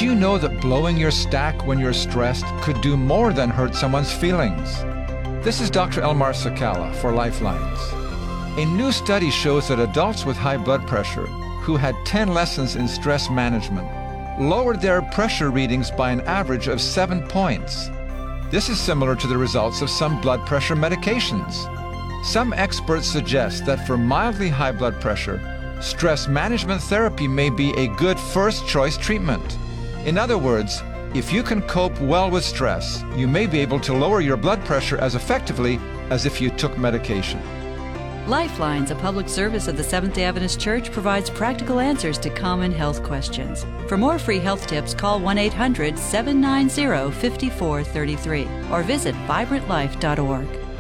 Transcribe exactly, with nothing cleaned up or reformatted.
you know that blowing your stack when you're stressed could do more than hurt someone's feelings? This is Doctor Elmar Sakala for Lifelines. A new study shows that adults with high blood pressure who had ten lessons in stress management lowered their pressure readings by an average of seven points. This is similar to the results of some blood pressure medications. Some experts suggest that for mildly high blood pressure, stress management therapy may be a good first-choice treatment. In other words, if you can cope well with stress, you may be able to lower your blood pressure as effectively as if you took medication. Lifelines, a public service of the Seventh-day Adventist Church, provides practical answers to common health questions. For more free health tips, call one eight hundred, seven nine zero, five four three three or visit vibrant life dot org.